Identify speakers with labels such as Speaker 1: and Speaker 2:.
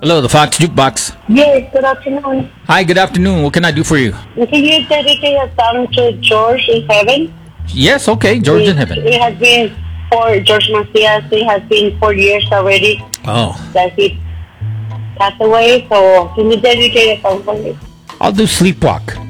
Speaker 1: Hello, the Fox Jukebox.
Speaker 2: Yes, good afternoon.
Speaker 1: Hi, good afternoon. What can I do for you?
Speaker 2: Can you dedicate a song to George in heaven?
Speaker 1: Yes, okay, George in heaven.
Speaker 2: It has been for George Macias. It has been 4 years already
Speaker 1: Oh,
Speaker 2: that he passed away. So can you dedicate a song for me?
Speaker 1: I'll do Sleepwalk.